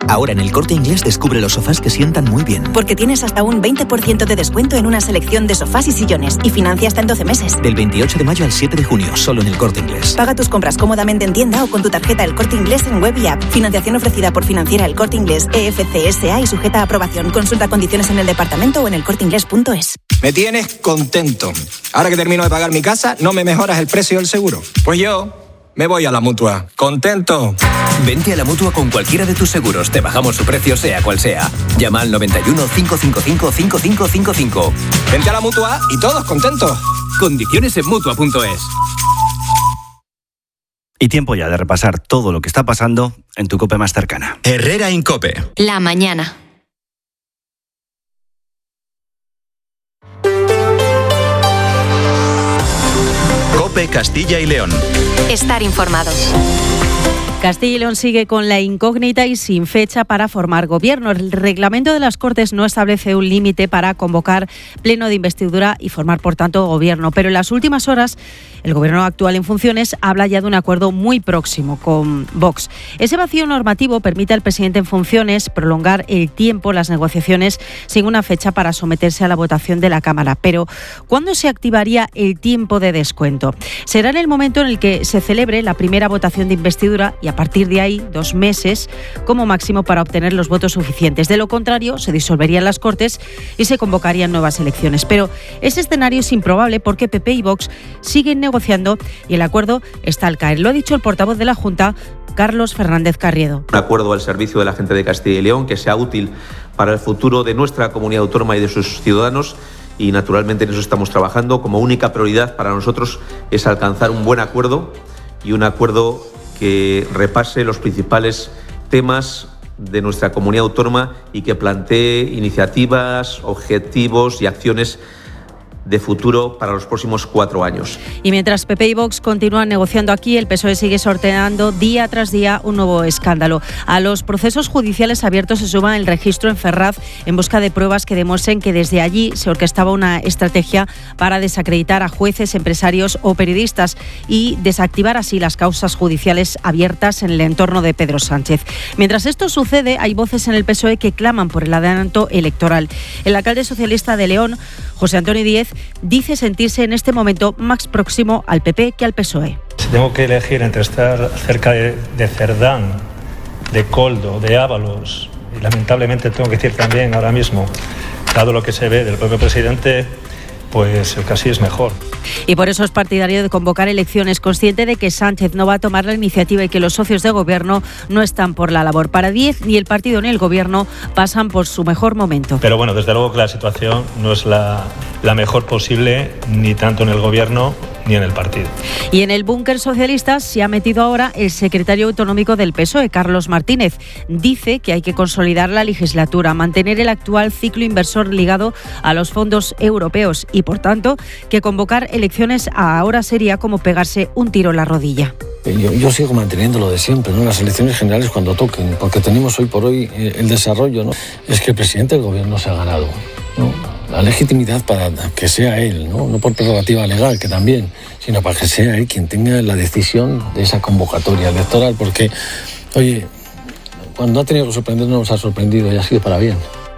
Ahora en El Corte Inglés descubre los sofás que sientan muy bien. Porque tienes hasta un 20% de descuento en una selección de sofás y sillones y financia hasta en 12 meses. Del 28 de mayo al 7 de junio, solo en El Corte Inglés. Paga tus compras cómodamente en tienda o con tu tarjeta El Corte Inglés en web y app. Financiación ofrecida por Financiera El Corte Inglés EFCSA y sujeta a aprobación. Consulta condiciones en el departamento o en elcorteinglés.es. Me tienes contento. Ahora que termino de pagar mi casa, ¿no me mejoras el precio del seguro? Pues yo me voy a la Mutua. ¡Contento! Vente a la Mutua con cualquiera de tus seguros. Te bajamos su precio, sea cual sea. Llama al 91 555 5555. Vente a la Mutua y todos contentos. Condiciones en Mutua.es. Y tiempo ya de repasar todo lo que está pasando en tu COPE más cercana. Herrera Incope. La mañana. COPE Castilla y León. Estar informados. Castilla y León sigue con la incógnita y sin fecha para formar gobierno. El reglamento de las Cortes no establece un límite para convocar pleno de investidura y formar, por tanto, gobierno. Pero en las últimas horas, el gobierno actual en funciones habla ya de un acuerdo muy próximo con Vox. Ese vacío normativo permite al presidente en funciones prolongar el tiempo, las negociaciones, sin una fecha para someterse a la votación de la Cámara. Pero, ¿cuándo se activaría el tiempo de descuento? Será en el momento en el que se celebre la primera votación de investidura y a partir de ahí 2 meses como máximo para obtener los votos suficientes. De lo contrario, se disolverían las Cortes y se convocarían nuevas elecciones. Pero ese escenario es improbable porque PP y Vox siguen negociando y el acuerdo está al caer. Lo ha dicho el portavoz de la Junta, Carlos Fernández Carriedo. Un acuerdo al servicio de la gente de Castilla y León que sea útil para el futuro de nuestra comunidad autónoma y de sus ciudadanos. Y naturalmente en eso estamos trabajando. Como única prioridad para nosotros es alcanzar un buen acuerdo y un acuerdo que repase los principales temas de nuestra comunidad autónoma y que plantee iniciativas, objetivos y acciones de futuro para los próximos 4 años. Y mientras PP y Vox continúan negociando aquí, el PSOE sigue sorteando día tras día un nuevo escándalo. A los procesos judiciales abiertos se suma el registro en Ferraz en busca de pruebas que demuestren que desde allí se orquestaba una estrategia para desacreditar a jueces, empresarios o periodistas y desactivar así las causas judiciales abiertas en el entorno de Pedro Sánchez. Mientras esto sucede, hay voces en el PSOE que claman por el adelanto electoral. El alcalde socialista de León, José Antonio Díez, dice sentirse en este momento más próximo al PP que al PSOE. Si tengo que elegir entre estar cerca de Cerdán, de Coldo, de Ábalos, y lamentablemente tengo que decir también ahora mismo, dado lo que se ve del propio presidente, pues casi es mejor. Y por eso es partidario de convocar elecciones, consciente de que Sánchez no va a tomar la iniciativa y que los socios de gobierno no están por la labor. Para Díez, ni el partido ni el gobierno pasan por su mejor momento. Pero bueno, desde luego que la situación no es la mejor posible, ni tanto en el gobierno ni en el partido. Y en el búnker socialista se ha metido ahora el secretario autonómico del PSOE, Carlos Martínez. Dice que hay que consolidar la legislatura, mantener el actual ciclo inversor ligado a los fondos europeos y, por tanto, que convocar elecciones ahora sería como pegarse un tiro en la rodilla. Yo sigo manteniendo lo de siempre, ¿no? Las elecciones generales cuando toquen, porque tenemos hoy por hoy el desarrollo, ¿no? Es que el presidente del gobierno se ha ganado, ¿no? La legitimidad para que sea él, ¿no? No por prerrogativa legal, que también, sino para que sea él quien tenga la decisión de esa convocatoria electoral, porque, oye, cuando ha tenido que sorprender no nos ha sorprendido y ha sido para bien.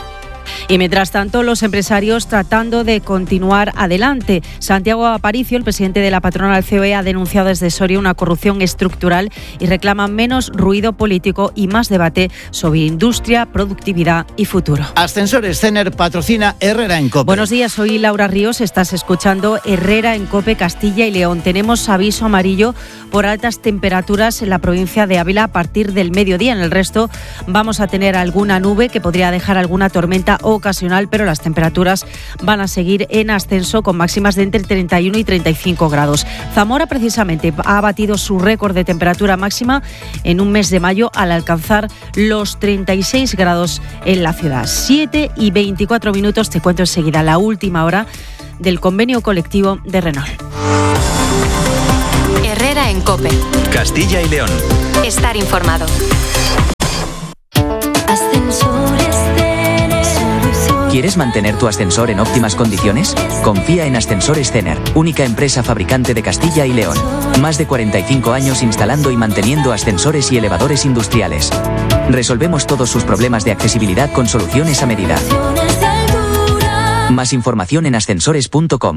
Y mientras tanto, los empresarios tratando de continuar adelante. Santiago Aparicio, el presidente de la patronal COE, ha denunciado desde Soria una corrupción estructural y reclama menos ruido político y más debate sobre industria, productividad y futuro. Ascensores Cener patrocina Herrera en COPE. Buenos días, soy Laura Ríos, estás escuchando Herrera en COPE Castilla y León. Tenemos aviso amarillo por altas temperaturas en la provincia de Ávila a partir del mediodía. En el resto vamos a tener alguna nube que podría dejar alguna tormenta ocasional, pero las temperaturas van a seguir en ascenso con máximas de entre 31 y 35 grados. Zamora precisamente ha batido su récord de temperatura máxima en un mes de mayo al alcanzar los 36 grados en la ciudad. 7:24. Te cuento enseguida la última hora del convenio colectivo de Renault. Herrera en COPE. Castilla y León. Estar informado. ¿Quieres mantener tu ascensor en óptimas condiciones? Confía en Ascensores Cener, única empresa fabricante de Castilla y León. Más de 45 años instalando y manteniendo ascensores y elevadores industriales. Resolvemos todos sus problemas de accesibilidad con soluciones a medida. Más información en ascensores.com.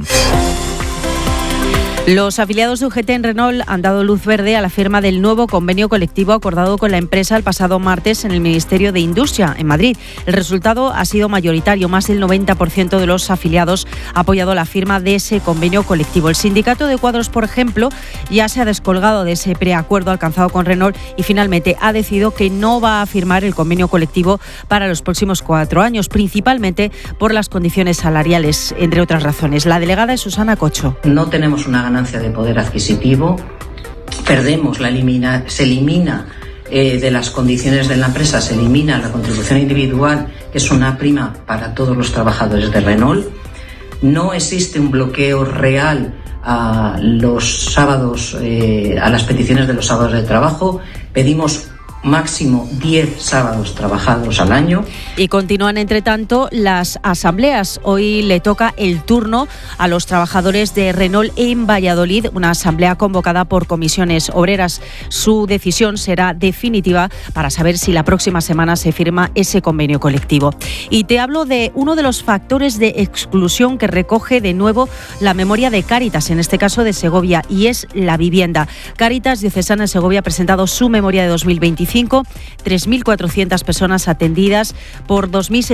Los afiliados de UGT en Renault han dado luz verde a la firma del nuevo convenio colectivo acordado con la empresa el pasado martes en el Ministerio de Industria, en Madrid. El resultado ha sido mayoritario. Más del 90% de los afiliados ha apoyado la firma de ese convenio colectivo. El sindicato de cuadros, por ejemplo, ya se ha descolgado de ese preacuerdo alcanzado con Renault y finalmente ha decidido que no va a firmar el convenio colectivo para los próximos 4 años, principalmente por las condiciones salariales, entre otras razones. La delegada es Susana Cocho. No tenemos una ganancia de poder adquisitivo, perdemos, se elimina de las condiciones de la empresa, se elimina la contribución individual, que es una prima para todos los trabajadores de Renault. No existe un bloqueo real a los sábados, a las peticiones de los sábados de trabajo. Pedimos máximo 10 sábados trabajados al año. Y continúan, entre tanto, las asambleas. Hoy le toca el turno a los trabajadores de Renault en Valladolid, una asamblea convocada por comisiones obreras. Su decisión será definitiva para saber si la próxima semana se firma ese convenio colectivo. Y te hablo de uno de los factores de exclusión que recoge de nuevo la memoria de Cáritas, en este caso de Segovia, y es la vivienda. Cáritas Diocesana de Segovia ha presentado su memoria de 2025. 3.400 personas atendidas por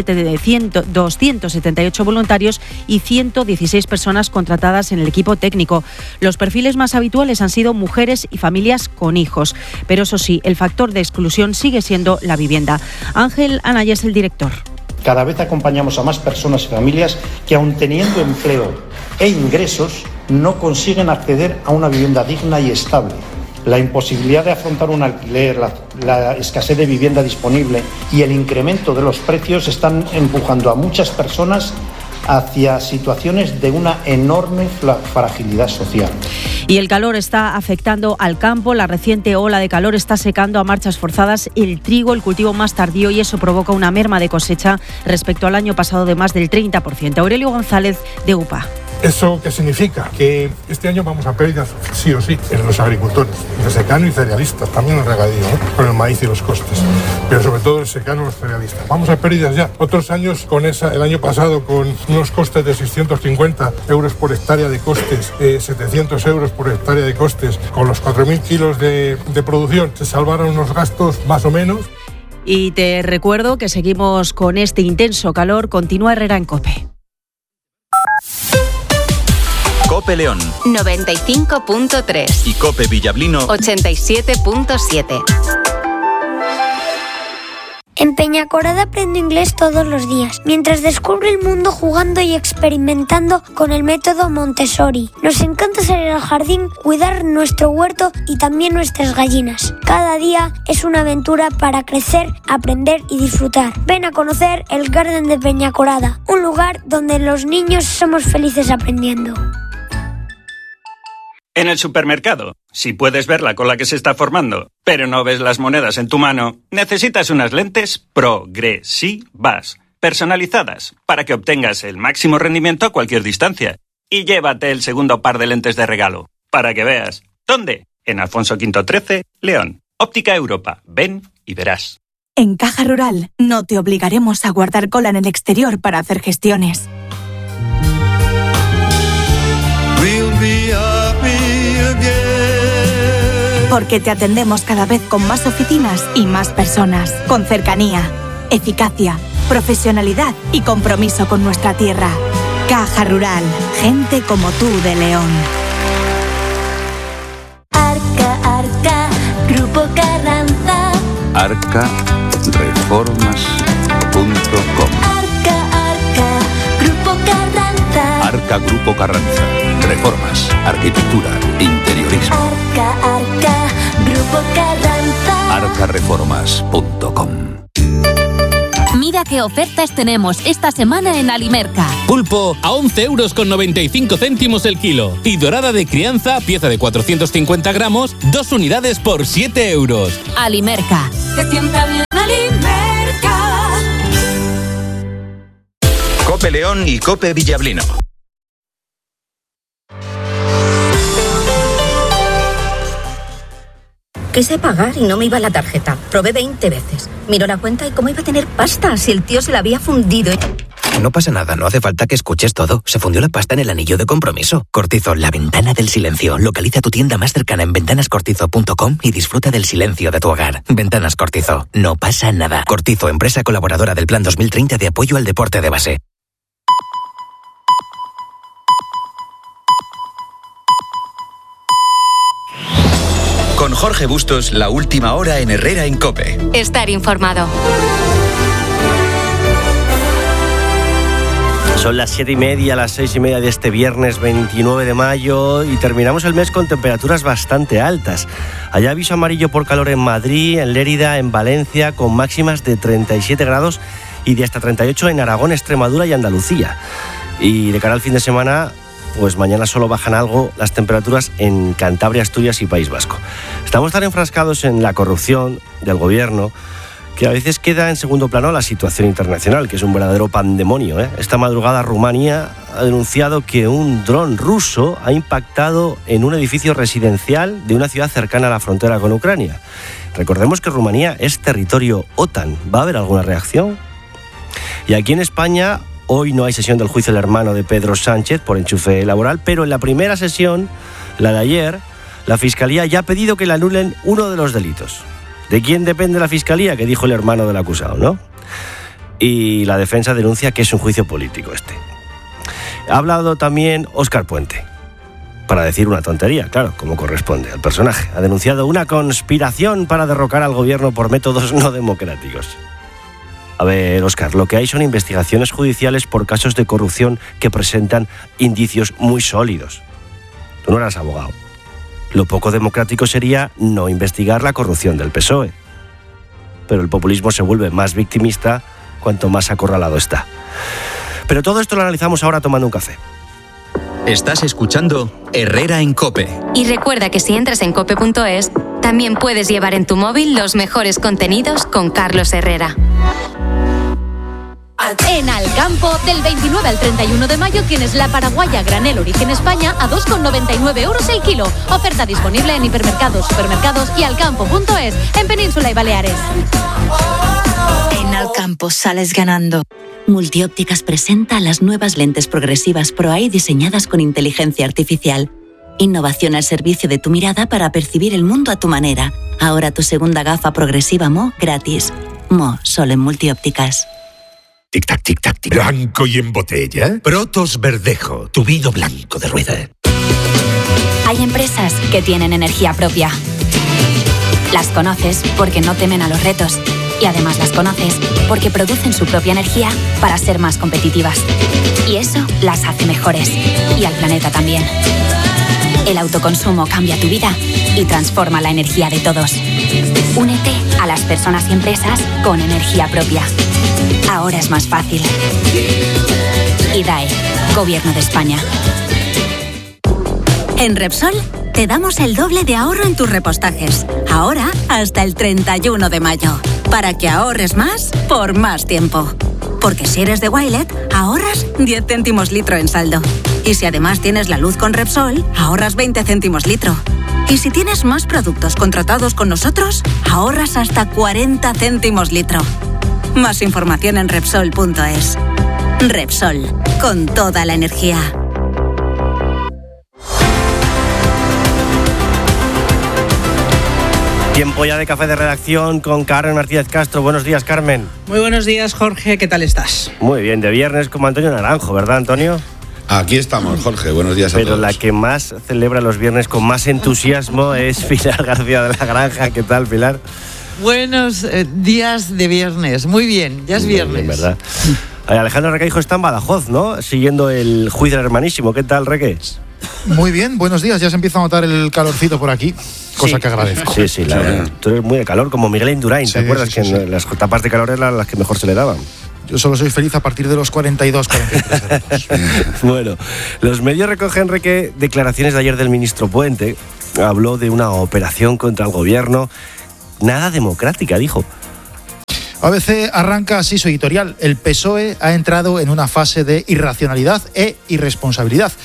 278 voluntarios y 116 personas contratadas en el equipo técnico. Los perfiles más habituales han sido mujeres y familias con hijos. Pero eso sí, el factor de exclusión sigue siendo la vivienda. Ángel Anaya es el director. Cada vez acompañamos a más personas y familias que, aun teniendo empleo e ingresos, no consiguen acceder a una vivienda digna y estable. La imposibilidad de afrontar un alquiler, la escasez de vivienda disponible y el incremento de los precios están empujando a muchas personas hacia situaciones de una enorme fragilidad social. Y el calor está afectando al campo. La reciente ola de calor está secando a marchas forzadas el trigo, el cultivo más tardío, y eso provoca una merma de cosecha respecto al año pasado de más del 30%. Aurelio González, de UPA. ¿Eso qué significa? Que este año vamos a pérdidas sí o sí en los agricultores, de secano y cerealistas, también el regadío, con el maíz y los costes, pero sobre todo el secano y los cerealistas. Vamos a pérdidas ya. Otros años, el año pasado, con unos costes de 650 euros por hectárea de costes, 700 euros por hectárea de costes, con los 4.000 kilos de producción, se salvaron unos gastos más o menos. Y te recuerdo que seguimos con este intenso calor. Continúa Herrera en COPE. COPE León 95.3 y COPE Villablino 87.7. En Peñacorada aprendo inglés todos los días, mientras descubro el mundo jugando y experimentando con el método Montessori. Nos encanta salir al jardín, cuidar nuestro huerto y también nuestras gallinas. Cada día es una aventura para crecer, aprender y disfrutar. Ven a conocer el Garden de Peñacorada, un lugar donde los niños somos felices aprendiendo. En el supermercado, si puedes ver la cola que se está formando, pero no ves las monedas en tu mano, necesitas unas lentes progresivas, personalizadas, para que obtengas el máximo rendimiento a cualquier distancia. Y llévate el segundo par de lentes de regalo, para que veas. ¿Dónde? En Alfonso V 13, León. Óptica Europa. Ven y verás. En Caja Rural no te obligaremos a guardar cola en el exterior para hacer gestiones. Porque te atendemos cada vez con más oficinas y más personas, con cercanía, eficacia, profesionalidad y compromiso con nuestra tierra. Caja Rural, gente como tú de León. Arca, Grupo Carranza. Arcareformas.com. Arca, Grupo Carranza. Arca Grupo Carranza. Reformas, arquitectura, interiorismo. Arca, Grupo Carranza. Arcareformas.com. Mira qué ofertas tenemos esta semana en Alimerca. Pulpo a 11,95 € el kilo. Y dorada de crianza, pieza de 450 gramos, 2 unidades por 7 €. Alimerca. Se sienta bien Alimerca. COPE León y COPE Villablino. Quise pagar y no me iba la tarjeta. Probé 20 veces. Miró la cuenta y cómo iba a tener pasta si el tío se la había fundido. No pasa nada, no hace falta que escuches todo. Se fundió la pasta en el anillo de compromiso. Cortizo, la ventana del silencio. Localiza tu tienda más cercana en ventanascortizo.com y disfruta del silencio de tu hogar. Ventanas Cortizo. No pasa nada. Cortizo, empresa colaboradora del Plan 2030 de apoyo al deporte de base. Con Jorge Bustos, la última hora en Herrera en COPE. Estar informado. Son las 7:30, las 6:30 de este viernes 29 de mayo y terminamos el mes con temperaturas bastante altas. Hay aviso amarillo por calor en Madrid, en Lérida, en Valencia, con máximas de 37 grados y de hasta 38 en Aragón, Extremadura y Andalucía. Y de cara al fin de semana, pues mañana solo bajan algo las temperaturas en Cantabria, Asturias y País Vasco. Estamos tan enfrascados en la corrupción del gobierno que a veces queda en segundo plano la situación internacional, que es un verdadero pandemonio, ¿eh? Esta madrugada Rumanía ha denunciado que un dron ruso ha impactado en un edificio residencial de una ciudad cercana a la frontera con Ucrania. Recordemos que Rumanía es territorio OTAN. ¿Va a haber alguna reacción? Y aquí en España, hoy no hay sesión del juicio del hermano de Pedro Sánchez por enchufe laboral, pero en la primera sesión, la de ayer, la Fiscalía ya ha pedido que le anulen uno de los delitos. ¿De quién depende la Fiscalía? Que dijo el hermano del acusado, ¿no? Y la defensa denuncia que es un juicio político este. Ha hablado también Óscar Puente, para decir una tontería, claro, como corresponde al personaje. Ha denunciado una conspiración para derrocar al gobierno por métodos no democráticos. A ver, Óscar, lo que hay son investigaciones judiciales por casos de corrupción que presentan indicios muy sólidos. Tú no eras abogado. Lo poco democrático sería no investigar la corrupción del PSOE. Pero el populismo se vuelve más victimista cuanto más acorralado está. Pero todo esto lo analizamos ahora tomando un café. Estás escuchando Herrera en COPE. Y recuerda que si entras en cope.es, también puedes llevar en tu móvil los mejores contenidos con Carlos Herrera. En Alcampo, del 29 al 31 de mayo tienes la paraguaya granel origen España a 2,99 euros el kilo. Oferta disponible en hipermercados, supermercados y alcampo.es en Península y Baleares. En Alcampo sales ganando. Multiópticas presenta las nuevas lentes progresivas Pro-Eye diseñadas con inteligencia artificial. Innovación al servicio de tu mirada para percibir el mundo a tu manera. Ahora tu segunda gafa progresiva Mo gratis. Mo, solo en Multiópticas. Tic-tac, tic-tac, tic. Blanco y en botella. Protos Verdejo, tu vino blanco de rueda. Hay empresas que tienen energía propia. Las conoces porque no temen a los retos. Y además las conoces porque producen su propia energía para ser más competitivas. Y eso las hace mejores. Y al planeta también. El autoconsumo cambia tu vida y transforma la energía de todos. Únete a las personas y empresas con energía propia. Ahora es más fácil. IDAE, Gobierno de España. En Repsol te damos el doble de ahorro en tus repostajes. Ahora hasta el 31 de mayo. Para que ahorres más por más tiempo. Porque si eres de Wilet, ahorras 10 céntimos litro en saldo. Y si además tienes la luz con Repsol, ahorras 20 céntimos litro. Y si tienes más productos contratados con nosotros, ahorras hasta 40 céntimos litro. Más información en Repsol.es. Repsol, con toda la energía. Tiempo ya de café de redacción con Carmen Martínez Castro. Buenos días, Carmen. Muy buenos días, Jorge. ¿Qué tal estás? Muy bien, de viernes como Antonio Naranjo, ¿verdad, Antonio? Aquí estamos, Jorge. Buenos días a todos. Pero la que más celebra los viernes con más entusiasmo es Pilar García de la Granja. ¿Qué tal, Pilar? Buenos días de viernes. Muy bien, ya es viernes. Bien, ¿verdad? Alejandro Requeijo está en Badajoz, ¿no? Siguiendo el juicio del hermanísimo. ¿Qué tal, Reque? Muy bien, buenos días. Ya se empieza a notar el calorcito por aquí, cosa que agradezco. Sí, la verdad. Tú eres muy de calor, como Miguel Indurain, ¿te acuerdas? Sí. En las tapas de calor eran las que mejor se le daban. Yo solo soy feliz a partir de los 42, 43 grados. Bueno, los medios recogen, Reque, declaraciones de ayer del ministro Puente. Habló de una operación contra el gobierno nada democrática, dijo. ABC arranca así su editorial. El PSOE ha entrado en una fase de irracionalidad e irresponsabilidad.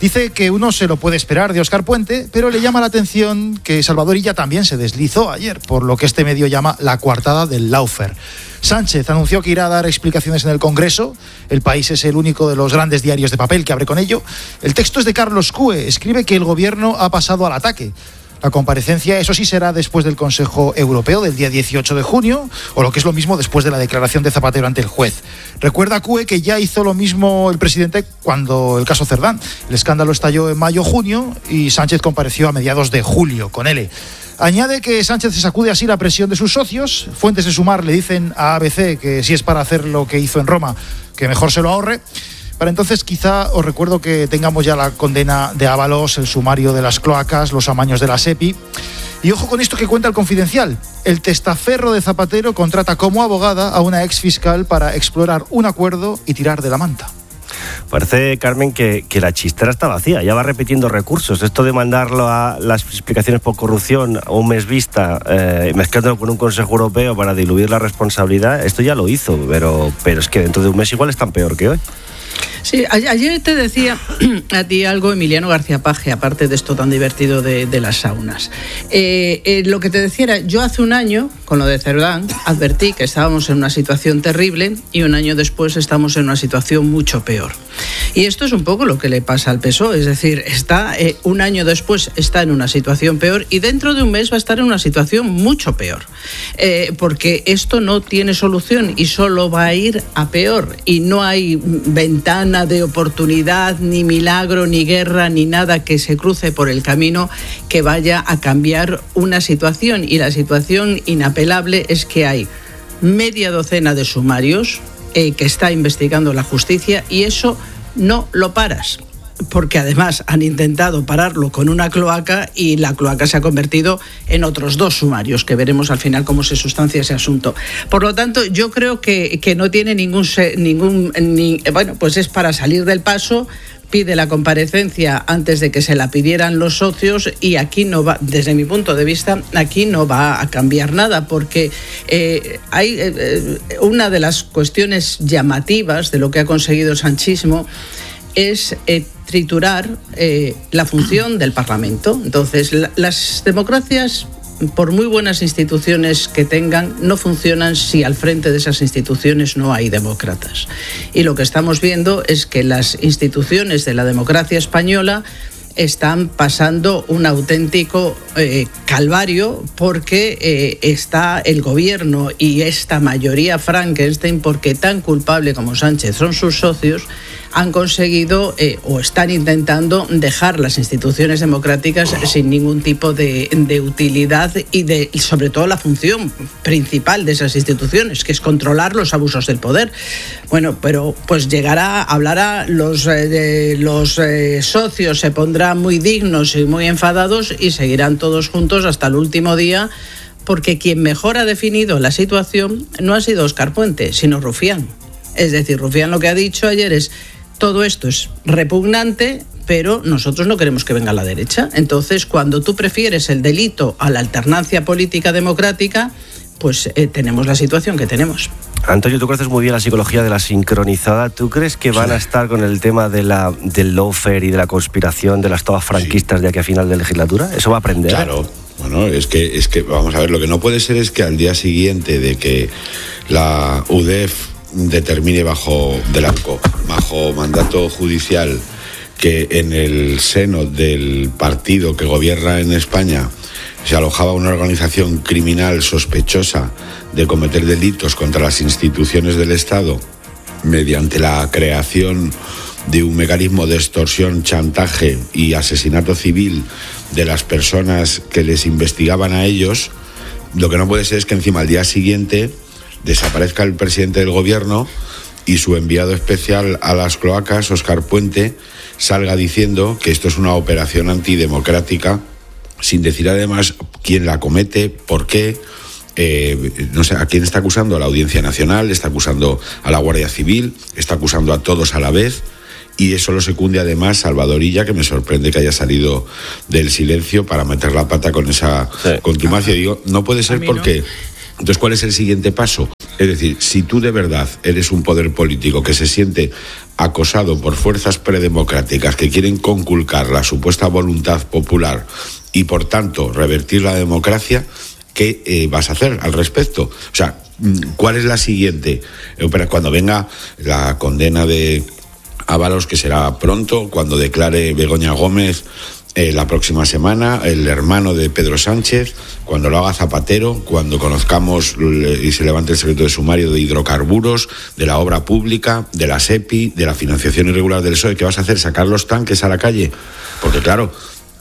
Dice que uno se lo puede esperar de Óscar Puente, pero le llama la atención que Salvador Illa también se deslizó ayer, por lo que este medio llama la coartada del Lawfare. Sánchez anunció que irá a dar explicaciones en el Congreso. El País es el único de los grandes diarios de papel que abre con ello. El texto es de Carlos Cue. Escribe que el gobierno ha pasado al ataque. La comparecencia, eso sí, será después del Consejo Europeo del día 18 de junio, o lo que es lo mismo, después de la declaración de Zapatero ante el juez. Recuerda Cue que ya hizo lo mismo el presidente cuando el caso Cerdán. El escándalo estalló en mayo-junio y Sánchez compareció a mediados de julio, con L. Añade que Sánchez se sacude así la presión de sus socios. Fuentes de Sumar le dicen a ABC que si es para hacer lo que hizo en Roma, que mejor se lo ahorre. Para entonces quizá os recuerdo que tengamos ya la condena de Ábalos, el sumario de las cloacas, los amaños de la SEPI. Y ojo con esto que cuenta el Confidencial. El testaferro de Zapatero contrata como abogada a una exfiscal para explorar un acuerdo y tirar de la manta. Parece, Carmen, que la chistera está vacía, ya va repitiendo recursos. Esto de mandarlo a las explicaciones por corrupción a un mes vista, mezclándolo con un Consejo Europeo para diluir la responsabilidad, esto ya lo hizo, pero es que dentro de un mes igual están peor que hoy. Sí, ayer te decía a ti algo Emiliano García Paje, aparte de esto tan divertido de las saunas. Lo que te decía era, yo hace un año, con lo de Cerdán, advertí que estábamos en una situación terrible y un año después estamos en una situación mucho peor. Y esto es un poco lo que le pasa al PSOE, es decir, está un año después está en una situación peor y dentro de un mes va a estar en una situación mucho peor. Porque esto no tiene solución y solo va a ir a peor y no hay ventana de oportunidad, ni milagro, ni guerra, ni nada que se cruce por el camino que vaya a cambiar una situación. Y la situación inapelable es que hay media docena de sumarios que está investigando la justicia y eso no lo paras. Porque además han intentado pararlo con una cloaca y la cloaca se ha convertido en otros 2 sumarios, que veremos al final cómo se sustancia ese asunto. Por lo tanto, yo creo que no tiene bueno, pues es para salir del paso. Pide la comparecencia antes de que se la pidieran los socios y aquí no va, desde mi punto de vista, aquí no va a cambiar nada porque hay una de las cuestiones llamativas de lo que ha conseguido el sanchismo es triturar la función del Parlamento. Entonces, las democracias, por muy buenas instituciones que tengan, no funcionan si al frente de esas instituciones no hay demócratas. Y lo que estamos viendo es que las instituciones de la democracia española están pasando un auténtico calvario porque está el gobierno y esta mayoría Frankenstein, porque tan culpable como Sánchez son sus socios, han conseguido o están intentando dejar las instituciones democráticas sin ningún tipo de utilidad y sobre todo la función principal de esas instituciones, que es controlar los abusos del poder. Bueno, pero pues hablará los socios, se pondrán muy dignos y muy enfadados y seguirán todos juntos hasta el último día, porque quien mejor ha definido la situación no ha sido Óscar Puente, sino Rufián. Es decir, Rufián lo que ha dicho ayer es: todo esto es repugnante, pero nosotros no queremos que venga la derecha. Entonces, cuando tú prefieres el delito a la alternancia política democrática, pues tenemos la situación que tenemos. Antonio, tú conoces muy bien la psicología de la sincronizada. ¿Tú crees que van a estar con el tema del lawfare y de la conspiración de las togas franquistas de aquí a final de legislatura? ¿Eso va a aprender? Claro. Bueno, es que vamos a ver, lo que no puede ser es que al día siguiente de que la UDEF determine bajo mandato judicial que en el seno del partido que gobierna en España se alojaba una organización criminal sospechosa de cometer delitos contra las instituciones del Estado mediante la creación de un mecanismo de extorsión, chantaje y asesinato civil de las personas que les investigaban a ellos. Lo que no puede ser es que encima al día siguiente desaparezca el presidente del gobierno y su enviado especial a las cloacas, Óscar Puente, salga diciendo que esto es una operación antidemocrática, sin decir además quién la comete, por qué. No sé, ¿a quién está acusando? A la Audiencia Nacional, está acusando a la Guardia Civil, está acusando a todos a la vez, y eso lo secunde además Salvador Illa, que me sorprende que haya salido del silencio para meter la pata con esa contumacia. Digo, no puede ser porque... Entonces, ¿cuál es el siguiente paso? Es decir, si tú de verdad eres un poder político que se siente acosado por fuerzas predemocráticas que quieren conculcar la supuesta voluntad popular y por tanto revertir la democracia, ¿qué vas a hacer al respecto? O sea, ¿cuál es la siguiente? Cuando venga la condena de Ábalos, que será pronto, cuando declare Begoña Gómez la próxima semana, el hermano de Pedro Sánchez, cuando lo haga Zapatero, cuando conozcamos y se levante el secreto de sumario de hidrocarburos, de la obra pública, de la SEPI, de la financiación irregular del PSOE, ¿qué vas a hacer? ¿Sacar los tanques a la calle? Porque claro,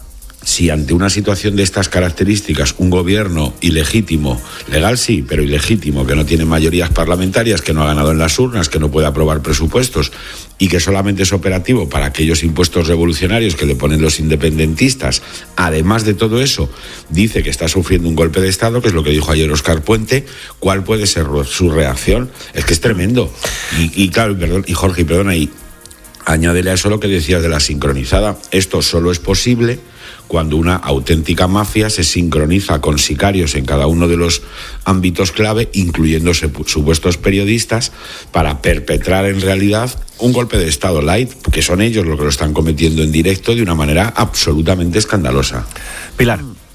si ante una situación de estas características un gobierno ilegítimo, legal sí, pero ilegítimo, que no tiene mayorías parlamentarias, que no ha ganado en las urnas, que no puede aprobar presupuestos y que solamente es operativo para aquellos impuestos revolucionarios que le ponen los independentistas, además de todo eso, dice que está sufriendo un golpe de Estado, que es lo que dijo ayer Óscar Puente, ¿cuál puede ser su reacción? Es que es tremendo. Y claro, Jorge, perdona, y añádele a eso lo que decías de la sincronizada. Esto solo es posible cuando una auténtica mafia se sincroniza con sicarios en cada uno de los ámbitos clave, incluyendo supuestos periodistas, para perpetrar en realidad un golpe de Estado light, que son ellos los que lo están cometiendo en directo de una manera absolutamente escandalosa. Pilar.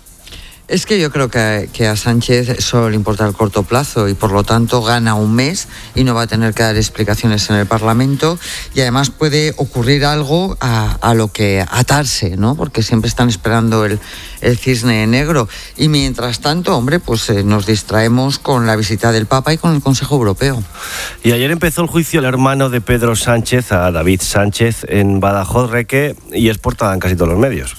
Es que yo creo que a Sánchez solo le importa el corto plazo y por lo tanto gana un mes y no va a tener que dar explicaciones en el Parlamento, y además puede ocurrir algo a lo que atarse, ¿no? Porque siempre están esperando el cisne negro, y mientras tanto, hombre, pues nos distraemos con la visita del Papa y con el Consejo Europeo. Y ayer empezó el juicio del hermano de Pedro Sánchez a David Sánchez en Badajoz, Reque, y es portada en casi todos los medios.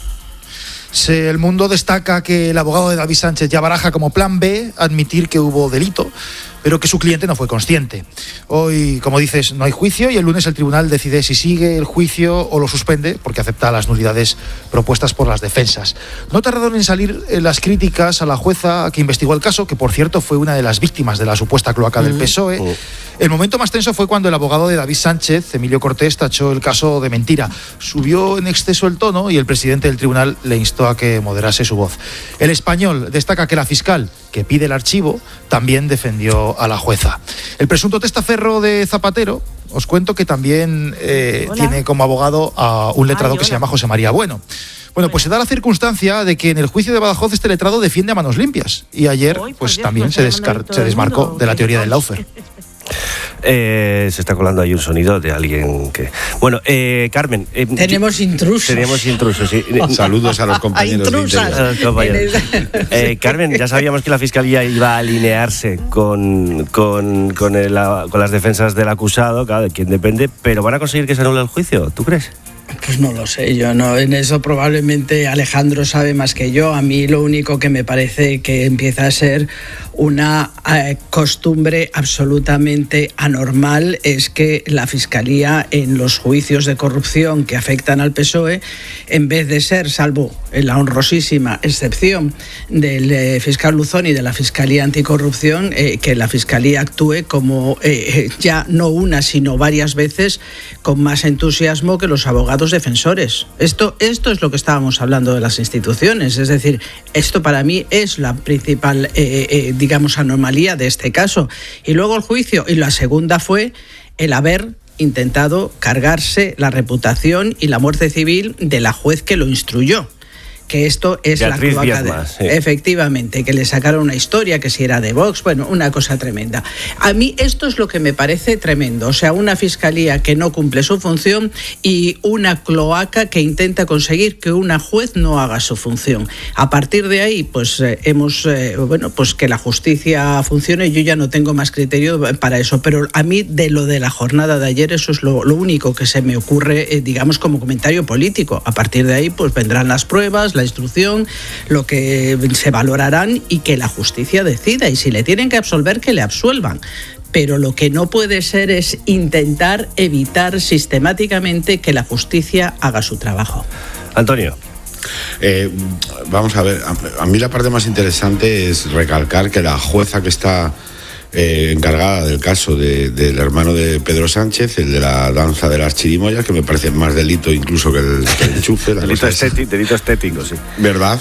El Mundo destaca que el abogado de David Sánchez ya baraja como plan B admitir que hubo delito, pero que su cliente no fue consciente. Hoy, como dices, no hay juicio y el lunes el tribunal decide si sigue el juicio o lo suspende, porque acepta las nulidades propuestas por las defensas. No tardaron en salir las críticas a la jueza que investigó el caso, que por cierto fue una de las víctimas de la supuesta cloaca del PSOE. El momento más tenso fue cuando el abogado de David Sánchez, Emilio Cortés, tachó el caso de mentira. Subió en exceso el tono y el presidente del tribunal le instó a que moderase su voz. El Español destaca que la fiscal, que pide el archivo, también defendió a la jueza. El presunto testaferro de Zapatero, os cuento que también tiene como abogado a un letrado que se llama José María Bueno. Bueno, pues se da la circunstancia de que en el juicio de Badajoz este letrado defiende a manos limpias, y ayer pues también se desmarcó de la teoría del Lawfare. Se está colando ahí un sonido de alguien que... Bueno, Carmen... Tenemos intrusos. Tenemos intrusos, sí. Saludos a los compañeros de Interior. Carmen, ya sabíamos que la Fiscalía iba a alinearse con las defensas del acusado, claro, de quien depende, pero ¿van a conseguir que se anule el juicio? ¿Tú crees? Pues no lo sé, yo no, en eso probablemente Alejandro sabe más que yo. A mí lo único que me parece que empieza a ser una costumbre absolutamente anormal es que la Fiscalía en los juicios de corrupción que afectan al PSOE, en vez de ser, salvo en la honrosísima excepción del fiscal Luzón y de la Fiscalía Anticorrupción, que la Fiscalía actúe como ya no una sino varias veces con más entusiasmo que los abogados defensores. Esto es lo que estábamos hablando de las instituciones, es decir, esto para mí es la principal digamos anomalía de este caso. Y luego el juicio, y la segunda fue el haber intentado cargarse la reputación y la muerte civil de la juez que lo instruyó. Que esto es Beatriz la cloaca de... Sí. Efectivamente, que le sacaron una historia, que si era de Vox, bueno, una cosa tremenda. A mí esto es lo que me parece tremendo, o sea, una fiscalía que no cumple su función y una cloaca que intenta conseguir que una juez no haga su función. A partir de ahí, pues pues que la justicia funcione. Yo ya no tengo más criterio para eso, pero a mí de lo de la jornada de ayer, eso es lo único que se me ocurre, digamos, como comentario político. A partir de ahí, pues vendrán las pruebas, la instrucción, lo que se valorarán y que la justicia decida, y si le tienen que absolver, que le absuelvan. Pero lo que no puede ser es intentar evitar sistemáticamente que la justicia haga su trabajo. Antonio. Vamos a ver, a mí la parte más interesante es recalcar que la jueza que está encargada del caso del hermano de Pedro Sánchez, el de la danza de las chirimoyas, que me parece más delito incluso que el enchufe. Delito estético, sí. ¿Verdad?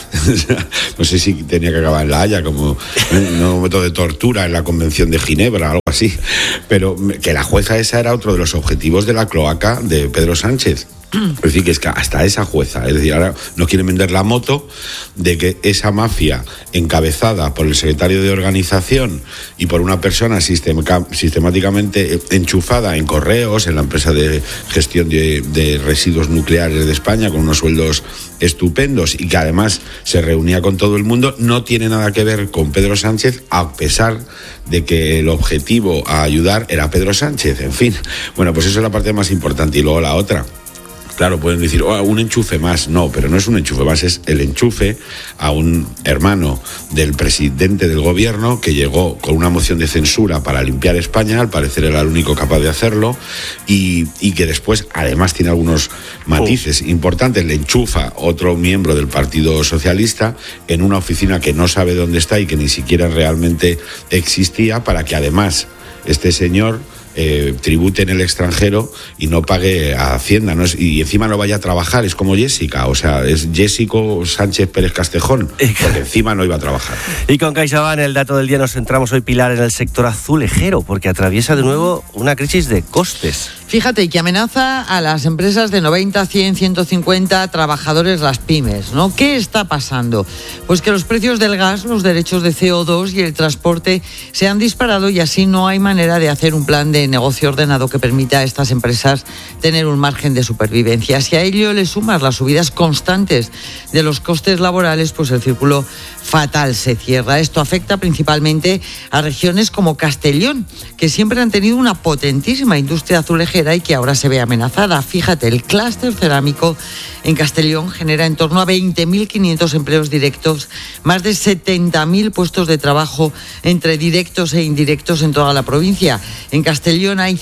No sé si tenía que acabar en La Haya como un método de tortura en la Convención de Ginebra, algo así. Pero que la jueza esa era otro de los objetivos de la cloaca de Pedro Sánchez. Es decir, que es que hasta esa jueza, es decir, ahora nos quieren vender la moto de que esa mafia encabezada por el secretario de organización y por una persona sistemáticamente enchufada en Correos, en la empresa de gestión de residuos nucleares de España, con unos sueldos estupendos y que además se reunía con todo el mundo, no tiene nada que ver con Pedro Sánchez, a pesar de que el objetivo a ayudar era Pedro Sánchez. En fin, bueno, pues eso es la parte más importante. Y luego la otra. Claro, pueden decir, un enchufe más. No, pero no es un enchufe más, es el enchufe a un hermano del presidente del gobierno que llegó con una moción de censura para limpiar España, al parecer era el único capaz de hacerlo, y que después además tiene algunos matices importantes. Le enchufa otro miembro del Partido Socialista en una oficina que no sabe dónde está y que ni siquiera realmente existía, para que además este señor tribute en el extranjero y no pague a Hacienda, ¿no? Y encima no vaya a trabajar. Es como Jessica, o sea, es Jessico Sánchez Pérez Castejón, porque encima no iba a trabajar. Y con CaixaBank, el dato del día, nos centramos hoy, Pilar, en el sector azulejero, porque atraviesa de nuevo una crisis de costes. Fíjate que amenaza a las empresas de 90, 100, 150 trabajadores, las pymes, ¿no? ¿Qué está pasando? Pues que los precios del gas, los derechos de CO2 y el transporte se han disparado, y así no hay manera de hacer un plan de negocio ordenado que permita a estas empresas tener un margen de supervivencia. Si a ello le sumas las subidas constantes de los costes laborales, pues el círculo fatal se cierra. Esto afecta principalmente a regiones como Castellón, que siempre han tenido una potentísima industria azulejera y que ahora se ve amenazada. Fíjate, el clúster cerámico en Castellón genera en torno a 20.500 empleos directos, más de 70.000 puestos de trabajo entre directos e indirectos en toda la provincia. En Castellón hay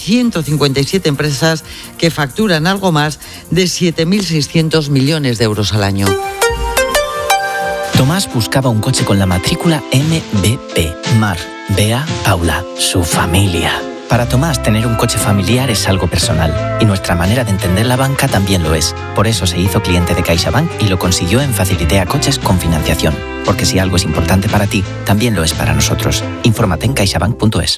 157 empresas que facturan algo más de 7.600 millones de euros al año. Tomás buscaba un coche con la matrícula MBP, Mar, Bea, Paula, su familia. Para Tomás, tener un coche familiar es algo personal, y nuestra manera de entender la banca también lo es. Por eso se hizo cliente de CaixaBank y lo consiguió en Facilitea Coches con financiación. Porque si algo es importante para ti, también lo es para nosotros. Infórmate en caixabank.es.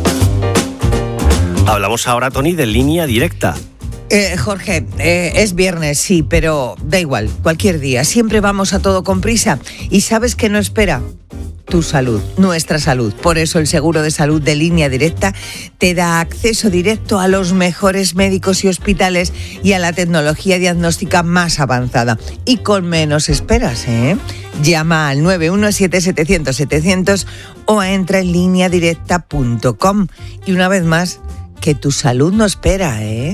Hablamos ahora, Tony, de Línea Directa. Jorge, es viernes, sí, pero da igual, cualquier día. Siempre vamos a todo con prisa. ¿Y sabes qué no espera? Tu salud, nuestra salud. Por eso el seguro de salud de Línea Directa te da acceso directo a los mejores médicos y hospitales y a la tecnología diagnóstica más avanzada. Y con menos esperas, ¿eh? Llama al 917-700-700 o entra en lineadirecta.com. Y una vez más, que tu salud no espera, ¿eh?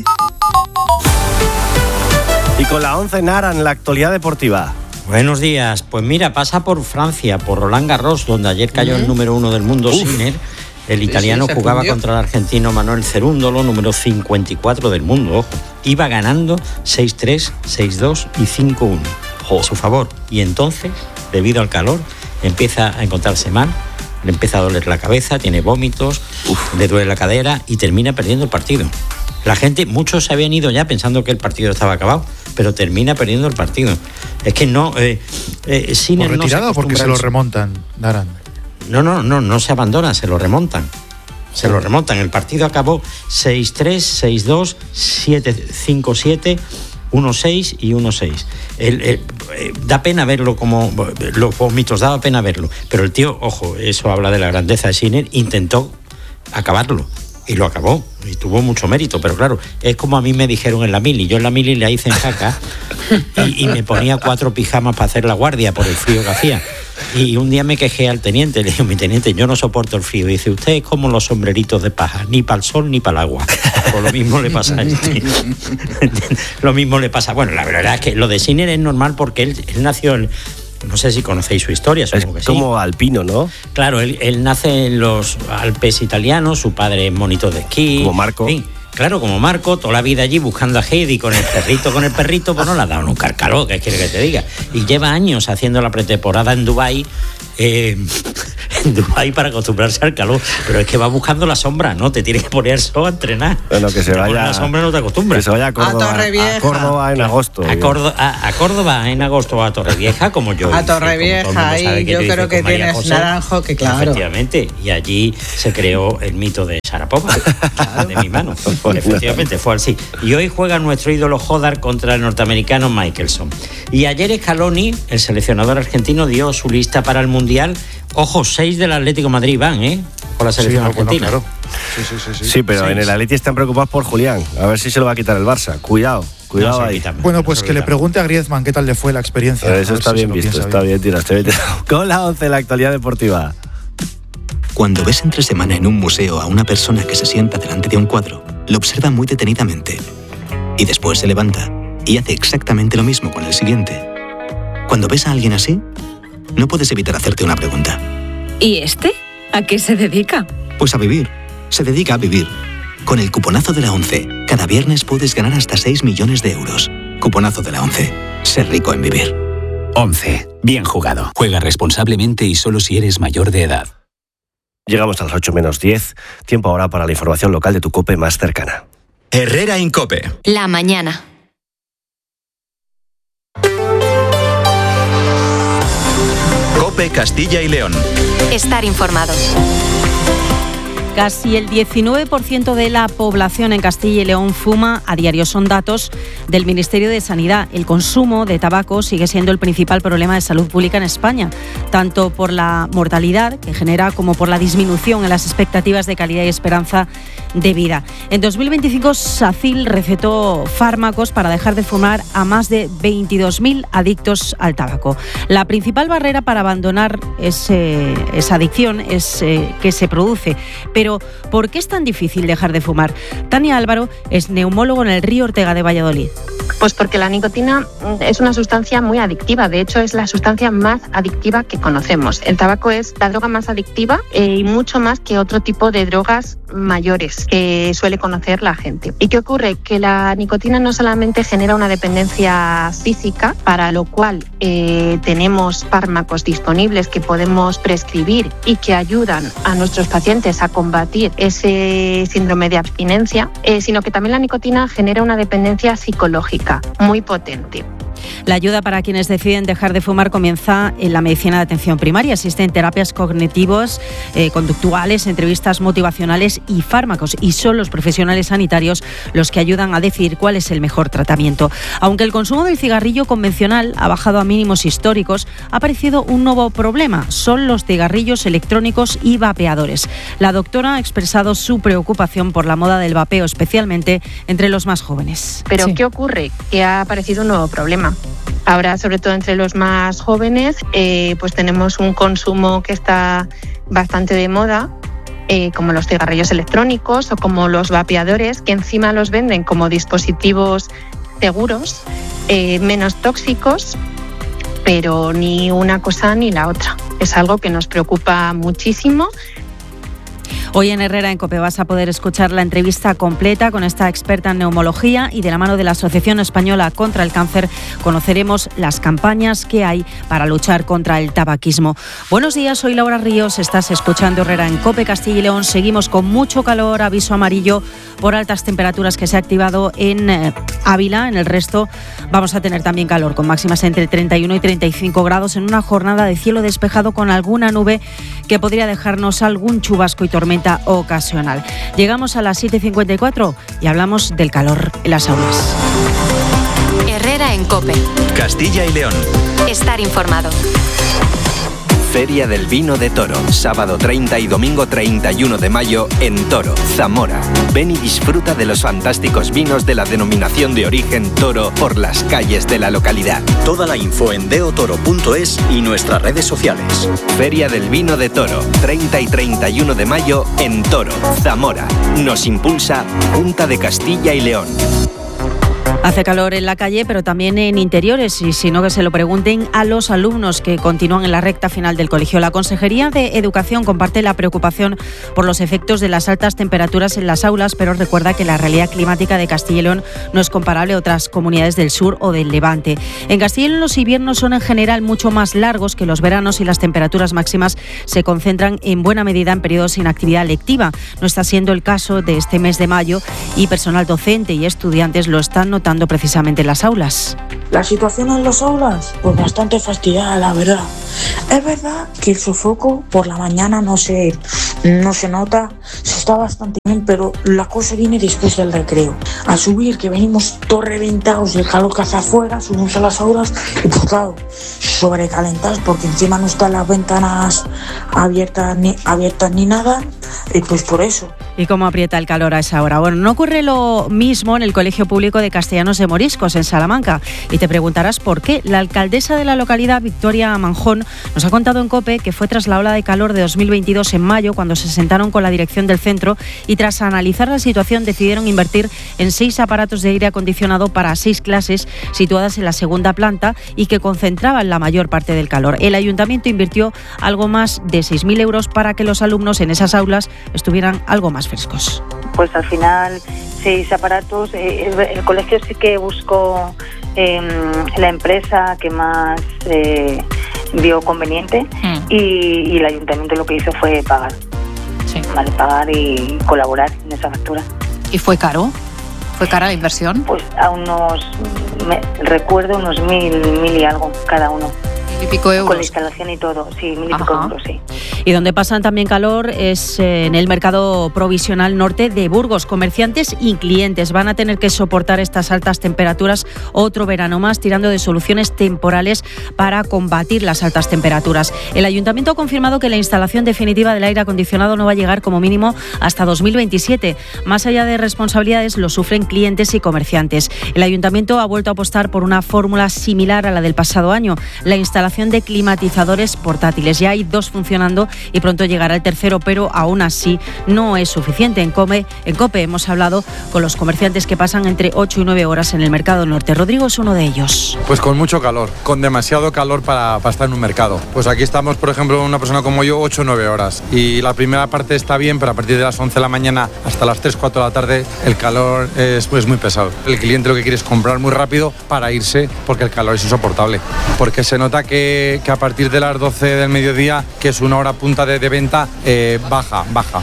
Y con la 11 Nara en la actualidad deportiva. Buenos días. Pues mira, pasa por Francia, por Roland Garros, donde ayer cayó el número 1 del mundo, Sinner. El italiano jugaba contra el argentino Manuel Cerúndolo, número 54 del mundo, ojo. Iba ganando 6-3, 6-2 y 5-1 a su favor. Y entonces, debido al calor, empieza a encontrarse mal, le empieza a doler la cabeza, tiene vómitos, le duele la cadera y termina perdiendo el partido. La gente, muchos se habían ido ya pensando que el partido estaba acabado, pero termina perdiendo el partido. Es que no... Sinner ¿por retirada o porque se lo remontan, Naran? No se abandonan, se lo remontan. Se lo remontan. El partido acabó 6-3, 6-2, 7-5-7, 1-6 y 1-6. Da pena verlo como... Los vómitos, daba pena verlo. Pero el tío, ojo, eso habla de la grandeza de Sinner, intentó acabarlo. Y lo acabó, y tuvo mucho mérito, pero claro, es como a mí me dijeron en la mili. Yo en la mili le hice en jaca y me ponía 4 pijamas para hacer la guardia por el frío que hacía. Y un día me quejé al teniente, le dije, mi teniente, yo no soporto el frío. Y dice, usted es como los sombreritos de paja, ni para el sol ni para el agua. Pues lo mismo le pasa a este. Lo mismo le pasa. Bueno, la verdad es que lo de Sinner es normal porque él nació en... No sé si conocéis su historia, supongo que sí. Como alpino, ¿no? Claro, él nace en los Alpes italianos, su padre es monitor de esquí. Como Marco. En fin, claro, como Marco, toda la vida allí buscando a Heidi con el perrito, pues no le ha dado nunca el calor, ¿qué quiere que te diga? Y lleva años haciendo la pretemporada en Dubái, en Dubái para acostumbrarse al calor, pero es que va buscando la sombra, ¿no? Te tienes que poner el sol a entrenar. Bueno, que se vaya. La sombra no te acostumbras. Que se vaya a Córdoba en agosto. A Córdoba en agosto, a Torrevieja, como yo. A Torrevieja, ahí yo creo que tienes Naranjo, que claro. Efectivamente, y allí se creó el mito de Sharapova, de mi mano. Efectivamente, fue así. Y hoy juega nuestro ídolo Jodar contra el norteamericano Mickelson. Y ayer Scaloni, el seleccionador argentino, dio su lista para el Mundial. Ojo, 6 del Atlético de Madrid van, con la selección argentina. Bueno, claro. Sí, pero 6. En el Atleti están preocupados por Julián. A ver si se lo va a quitar el Barça. Cuidado no, ahí. Bueno, pues que le pregunte a Griezmann qué tal le fue la experiencia. Pero eso está bien visto, está bien tirado. Con la 11, la actualidad deportiva. Cuando ves entre semana en un museo a una persona que se sienta delante de un cuadro, lo observa muy detenidamente. Y después se levanta y hace exactamente lo mismo con el siguiente. Cuando ves a alguien así, no puedes evitar hacerte una pregunta. ¿Y este? ¿A qué se dedica? Pues a vivir. Se dedica a vivir. Con el cuponazo de la 11, cada viernes puedes ganar hasta 6 millones de euros. Cuponazo de la 11. Ser rico en vivir. 11. Bien jugado. Juega responsablemente y solo si eres mayor de edad. Llegamos a las 8 menos 10. Tiempo ahora para la información local de tu COPE más cercana. Herrera Incope. La mañana. COPE Castilla y León. Estar informado. Casi el 19% de la población en Castilla y León fuma a diario. Son datos del Ministerio de Sanidad. El consumo de tabaco sigue siendo el principal problema de salud pública en España, tanto por la mortalidad que genera como por la disminución en las expectativas de calidad y esperanza de vida. En 2025, SACIL recetó fármacos para dejar de fumar a más de 22.000 adictos al tabaco. La principal barrera para abandonar esa adicción es que se produce. Pero, ¿por qué es tan difícil dejar de fumar? Tania Álvaro es neumólogo en el Río Ortega de Valladolid. Pues porque la nicotina es una sustancia muy adictiva. De hecho, es la sustancia más adictiva que conocemos. El tabaco es la droga más adictiva y mucho más que otro tipo de drogas mayores que suele conocer la gente. ¿Y qué ocurre? Que la nicotina no solamente genera una dependencia física, para lo cual tenemos fármacos disponibles que podemos prescribir y que ayudan a nuestros pacientes a combatir ese síndrome de abstinencia, sino que también la nicotina genera una dependencia psicológica muy potente. La ayuda para quienes deciden dejar de fumar comienza en la medicina de atención primaria. Existen terapias cognitivas, conductuales, entrevistas motivacionales y fármacos. Y son los profesionales sanitarios los que ayudan a decidir cuál es el mejor tratamiento. Aunque el consumo del cigarrillo convencional ha bajado a mínimos históricos, ha aparecido un nuevo problema. Son los cigarrillos electrónicos y vapeadores. La doctora ha expresado su preocupación por la moda del vapeo, especialmente entre los más jóvenes. Pero sí. ¿Qué ocurre? Que ha aparecido un nuevo problema. Ahora, sobre todo entre los más jóvenes, pues tenemos un consumo que está bastante de moda, como los cigarrillos electrónicos o como los vapeadores, que encima los venden como dispositivos seguros, menos tóxicos, pero ni una cosa ni la otra. Es algo que nos preocupa muchísimo. Hoy en Herrera Incope vas a poder escuchar la entrevista completa con esta experta en neumología y de la mano de la Asociación Española contra el Cáncer conoceremos las campañas que hay para luchar contra el tabaquismo. Buenos días, soy Laura Ríos, estás escuchando Herrera Incope Castilla y León. Seguimos con mucho calor, aviso amarillo por altas temperaturas que se ha activado en Ávila. En el resto vamos a tener también calor, con máximas entre 31 y 35 grados en una jornada de cielo despejado con alguna nube que podría dejarnos algún chubasco y tormenta ocasional. Llegamos a las 7:54 y hablamos del calor en las aulas. Herrera en COPE. Castilla y León. Estar informado. Feria del Vino de Toro, sábado 30 y domingo 31 de mayo en Toro, Zamora. Ven y disfruta de los fantásticos vinos de la denominación de origen Toro por las calles de la localidad. Toda la info en deotoro.es y nuestras redes sociales. Feria del Vino de Toro, 30 y 31 de mayo en Toro, Zamora. Nos impulsa Junta de Castilla y León. Hace calor en la calle, pero también en interiores, y si no, que se lo pregunten a los alumnos que continúan en la recta final del colegio. La Consejería de Educación comparte la preocupación por los efectos de las altas temperaturas en las aulas, pero recuerda que la realidad climática de Castilla y León no es comparable a otras comunidades del sur o del Levante. En Castilla y León los inviernos son en general mucho más largos que los veranos y las temperaturas máximas se concentran en buena medida en periodos sin actividad lectiva. No está siendo el caso de este mes de mayo y personal docente y estudiantes lo están notando precisamente en las aulas. La situación en las aulas, pues bastante fastidiada, la verdad. Es verdad que el sofoco por la mañana no se nota, se está bastante bien, pero la cosa viene después del recreo. Al subir, que venimos todos reventados del calor que hace afuera, subimos a las aulas y pues claro, sobrecalentados porque encima no están las ventanas abiertas ni nada, y pues por eso. ¿Y cómo aprieta el calor a esa hora? Bueno, no ocurre lo mismo en el Colegio Público de Castellanos de Moriscos, en Salamanca. Y te preguntarás por qué. La alcaldesa de la localidad, Victoria Manjón, nos ha contado en COPE que fue tras la ola de calor de 2022 en mayo, cuando se sentaron con la dirección del centro y tras analizar la situación decidieron invertir en 6 aparatos de aire acondicionado para 6 clases situadas en la segunda planta y que concentraban la mayor parte del calor. El ayuntamiento invirtió algo más de 6.000 euros para que los alumnos en esas aulas estuvieran algo más frescos. Pues al final 6 aparatos. El colegio sí que buscó la empresa que más vio conveniente y el ayuntamiento lo que hizo fue pagar. Sí. Vale, pagar y colaborar en esa factura. ¿Y fue caro? ¿Fue cara la inversión? Pues a recuerdo unos 1.000 y algo cada uno. 1.000 y pico euros. Con la instalación y todo, sí, 1.000 y pico euros, sí. Y donde pasan también calor es en el mercado provisional norte de Burgos. Comerciantes y clientes van a tener que soportar estas altas temperaturas otro verano más, tirando de soluciones temporales para combatir las altas temperaturas. El ayuntamiento ha confirmado que la instalación definitiva del aire acondicionado no va a llegar como mínimo hasta 2027. Más allá de responsabilidades, lo sufren clientes y comerciantes. El ayuntamiento ha vuelto a apostar por una fórmula similar a la del pasado año, la instalación de climatizadores portátiles. Ya hay 2 funcionando y pronto llegará el tercero, pero aún así no es suficiente. En COPE hemos hablado con los comerciantes que pasan entre 8 y 9 horas en el mercado norte. Rodrigo es uno de ellos. Pues con mucho calor, con demasiado calor para estar en un mercado. Pues aquí estamos, por ejemplo, una persona como yo, 8 o 9 horas. Y la primera parte está bien, pero a partir de las 11 de la mañana hasta las 3, 4 de la tarde el calor es muy pesado. El cliente lo que quiere es comprar muy rápido para irse porque el calor es insoportable. Porque se nota que a partir de las 12 del mediodía, que es una hora punta de venta, baja.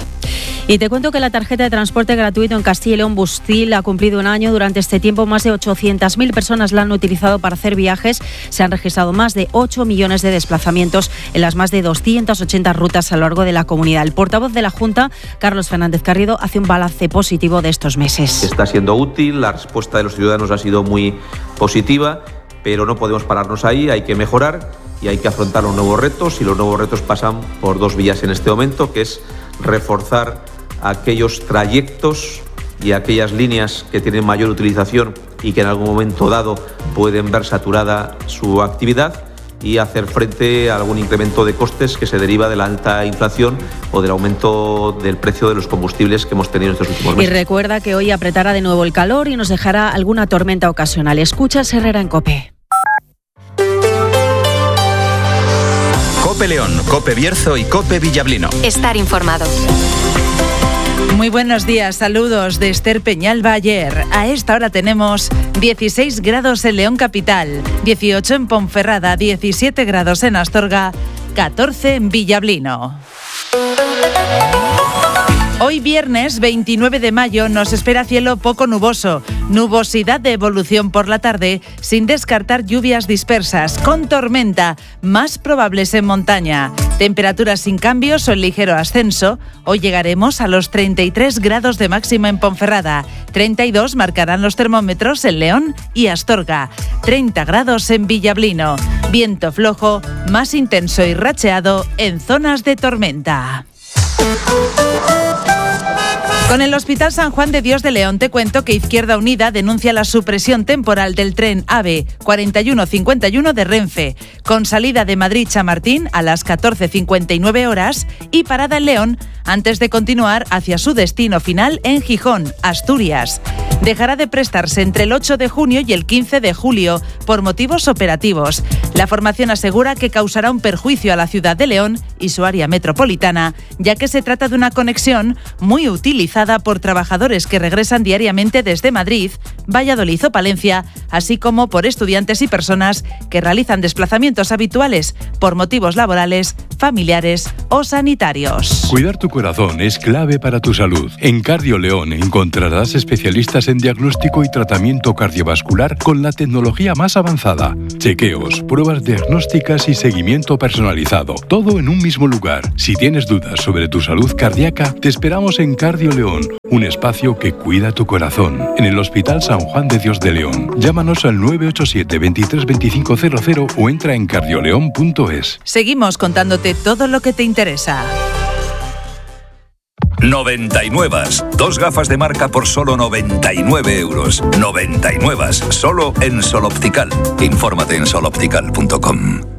Y te cuento que la tarjeta de transporte gratuito en Castilla y León Bustil ha cumplido un año. Durante este tiempo, más de 800.000 personas la han utilizado para hacer viajes. Se han registrado más de 8 millones de desplazamientos en las más de 280 rutas a lo largo de la comunidad. El portavoz de la Junta, Carlos Fernández Carriedo, hace un balance positivo de estos meses. Está siendo útil, la respuesta de los ciudadanos ha sido muy positiva, pero no podemos pararnos ahí, hay que mejorar y hay que afrontar los nuevos retos, y los nuevos retos pasan por 2 vías en este momento, que es reforzar aquellos trayectos y aquellas líneas que tienen mayor utilización y que en algún momento dado pueden ver saturada su actividad, y hacer frente a algún incremento de costes que se deriva de la alta inflación o del aumento del precio de los combustibles que hemos tenido estos últimos meses. Y recuerda que hoy apretará de nuevo el calor y nos dejará alguna tormenta ocasional. Escuchas Herrera en COPE. COPE León, COPE Bierzo y COPE Villablino. Estar informado. Muy buenos días, saludos de Esther Peñalba. Ayer, a esta hora tenemos 16 grados en León Capital, 18 en Ponferrada, 17 grados en Astorga, 14 en Villablino. Hoy viernes 29 de mayo nos espera cielo poco nuboso, nubosidad de evolución por la tarde, sin descartar lluvias dispersas, con tormenta, más probables en montaña. Temperaturas sin cambios o en ligero ascenso. Hoy llegaremos a los 33 grados de máxima en Ponferrada, 32 marcarán los termómetros en León y Astorga, 30 grados en Villablino. Viento flojo, más intenso y racheado en zonas de tormenta. Con el Hospital San Juan de Dios de León te cuento que Izquierda Unida denuncia la supresión temporal del tren AVE 4151 de Renfe, con salida de Madrid-Chamartín a las 14:59 horas y parada en León antes de continuar hacia su destino final en Gijón, Asturias. dejará de prestarse entre el 8 de junio y el 15 de julio por motivos operativos. La formación asegura que causará un perjuicio a la ciudad de León y su área metropolitana, ya que se trata de una conexión muy utilizada por trabajadores que regresan diariamente desde Madrid, Valladolid o Palencia, así como por estudiantes y personas que realizan desplazamientos habituales por motivos laborales, familiares o sanitarios. Cuidar tu corazón es clave para tu salud. En Cardio León encontrarás especialistas en diagnóstico y tratamiento cardiovascular con la tecnología más avanzada. Chequeos, pruebas diagnósticas y seguimiento personalizado. Todo en un mismo lugar. Si tienes dudas sobre tu salud cardíaca, te esperamos en Cardio León, un espacio que cuida tu corazón. En el Hospital San Juan de Dios de León. Llámanos al 987 23 25 00 o entra en cardioleón.es. Seguimos contándote todo lo que te interesa. 99. 2 gafas de marca por solo 99 euros. 99. Solo en Sol Optical. Infórmate en soloptical.com.